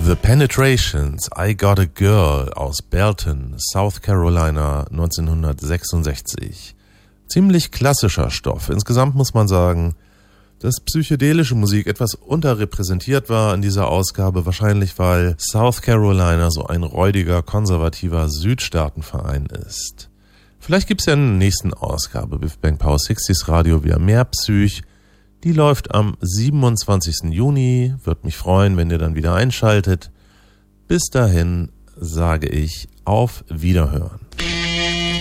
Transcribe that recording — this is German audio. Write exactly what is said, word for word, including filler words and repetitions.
The Penetrations, I Got a Girl aus Belton, South Carolina neunzehnhundertsechsundsechzig. Ziemlich klassischer Stoff. Insgesamt muss man sagen, dass psychedelische Musik etwas unterrepräsentiert war in dieser Ausgabe, wahrscheinlich weil South Carolina so ein räudiger, konservativer Südstaatenverein ist. Vielleicht gibt's ja in der nächsten Ausgabe Biff Bang Power sechziger Radio wieder mehr Psych. Die läuft am siebenundzwanzigsten Juni. Würde mich freuen, wenn ihr dann wieder einschaltet. Bis dahin sage ich auf Wiederhören.